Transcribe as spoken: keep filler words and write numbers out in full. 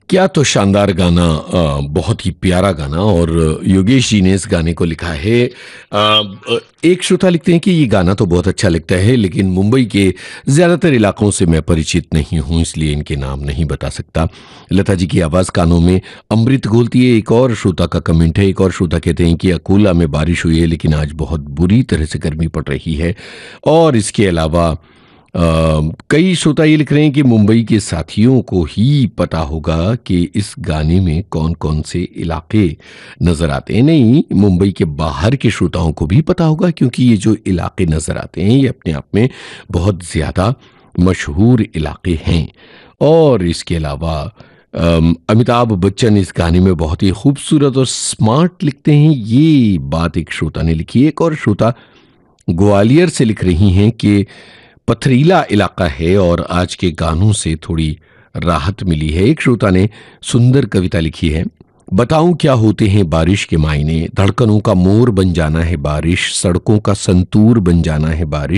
क्या तो शानदार गाना अ, बहुत ही प्यारा गाना और योगेश जी ने इस गाने को लिखा है। अ, अ, एक श्रोता लिखते हैं कि ये गाना तो बहुत अच्छा लगता है लेकिन मुंबई के ज़्यादातर इलाकों से मैं परिचित नहीं हूँ इसलिए इनके नाम नहीं बता सकता। लता जी की आवाज़ कानों में अमृत घोलती है। एक और श्रोता का कमेंट है। एक और श्रोता कहते हैं कि अकोला में बारिश हुई है लेकिन आज बहुत बुरी तरह से गर्मी पड़ रही है। और इसके अलावा अ, कई श्रोता ये लिख रहे हैं कि मुंबई के साथियों को ही पता होगा कि इस गाने में कौन-कौन से इलाके नज़र आते हैं। नहीं, मुंबई के बाहर के श्रोताओं को भी पता होगा क्योंकि ये जो इलाके नज़र आते हैं, ये अपने आप में बहुत ज़्यादा मशहूर इलाके हैं। और इसके अलावा अम, अमिताभ बच्चन इस गाने में बहुत ही खूबसूरत और स्मार्ट लिखते हैं, ये बात एक श्रोता ने लिखी है। एक और श्रोता ग्वालियर से लिख रही हैं कि पथरीला इलाका है और आज के गानों से थोड़ी राहत मिली है। एक श्रोता ने सुंदर कविता लिखी है। बताऊं क्या होते हैं बारिश के मायने, धड़कनों का मोर बन जाना है बारिश, सड़कों का संतूर बन जाना है बारिश।